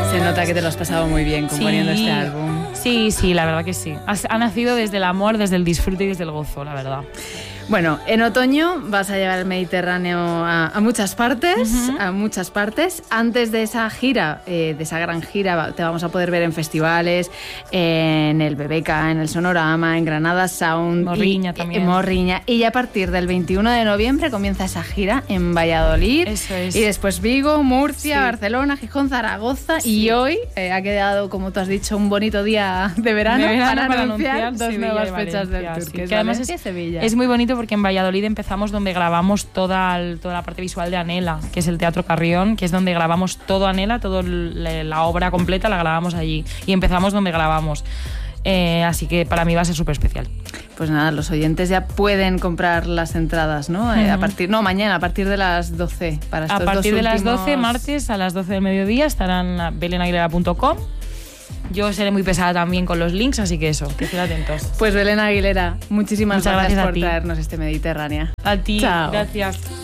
Se nota que te lo has pasado muy bien componiendo este álbum. Sí, la verdad que sí. Ha nacido desde el amor, desde el disfrute y desde el gozo, la verdad. Bueno, en otoño vas a llevar el Mediterráneo a muchas partes, a muchas partes. Antes de esa gira, de esa gran gira, te vamos a poder ver en festivales, en el BBK, en el Sonorama, en Granada Sound. Morriña también. En Morriña. Y ya a partir del 21 de noviembre comienza esa gira en Valladolid. Eso es. Y después Vigo, Murcia, Barcelona, Gijón, Zaragoza. Sí. Y hoy ha quedado, como tú has dicho, un bonito día de verano para anunciar dos nuevas fechas del tour. Sí. Que es además Valencia y Sevilla. Es muy bonito porque en Valladolid empezamos donde grabamos toda la parte visual de Anhela, que es el Teatro Carrión, que es donde grabamos todo Anhela, toda la obra completa la grabamos allí. Y empezamos donde grabamos. Así que para mí va a ser súper especial. Pues nada, los oyentes ya pueden comprar las entradas, ¿no? Mañana, a partir de las 12. Para estos a partir de últimos... las 12, martes, a las 12 del mediodía, estarán a belenaguilera.com. Yo seré muy pesada también con los links, así que eso, que estén atentos. Pues Belén Aguilera, muchas gracias por ti. traernos este Mediterráneo. A ti, Chao. Gracias.